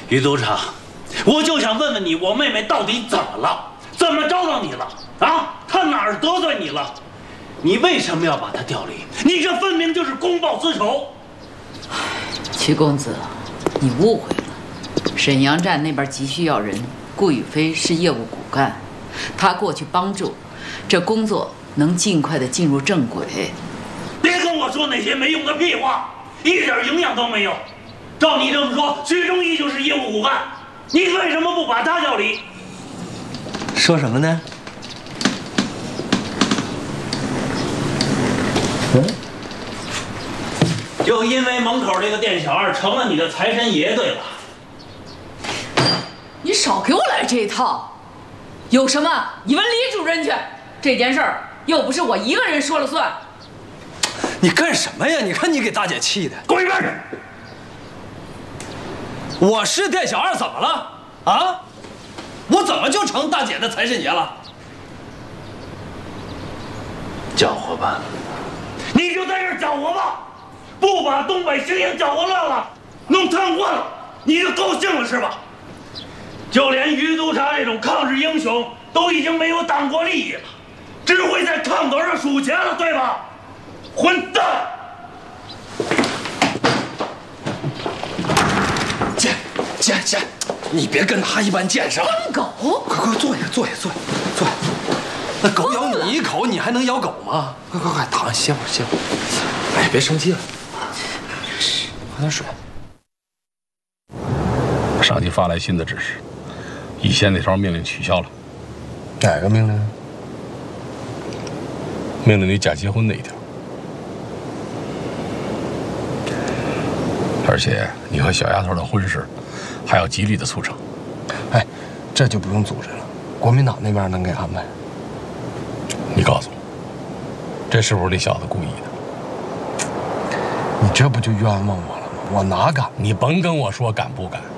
于督察，我就想问问你，我妹妹到底怎么了？怎么招到你了？啊，她哪儿得罪你了？你为什么要把她调离？你这分明就是公报私仇！ 曲公子，你误会了。沈阳站那边急需要人，顾宇飞是业务骨干，他过去帮助，这工作能尽快的进入正轨。 别跟我说那些没用的屁话，一点营养都没有。照你这么说，徐忠义就是业务骨干，你为什么不把他调离？ 说什么呢？ 就因为门口这个店小二成了你的财神爷，对吧？ 你少给我来这一套，有什么你问李主任去。这件事儿又不是我一个人说了算。 你干什么呀？你看你给大姐气的。 滚一边去！ 我是店小二，怎么了？啊？我怎么就成大姐的财神爷了？ 搅和吧，你就在这儿搅和吧，不把东北形势搅和乱了，弄瘫痪了，你就高兴了是吧？就连于督察这种抗日英雄都已经没有党国利益了，只会在炕头上数钱了，对吧？混蛋！ 贱，你别跟他一般见识啊！ 狗， 快坐下，坐下。那狗咬你一口，你还能咬狗吗？快，躺下歇会儿。哎，别生气了，喝点水。 上级发来新的指示，以前那条命令取消了。 哪个命令？ 命令你假结婚那一条。而且你和小丫头的婚事还要极力的促成。 哎，这就不用组织了，国民党那边能给安排。 你告诉我，这是不是那小子故意的？ 你这不就冤枉我了吗？我哪敢？ 你甭跟我说敢不敢。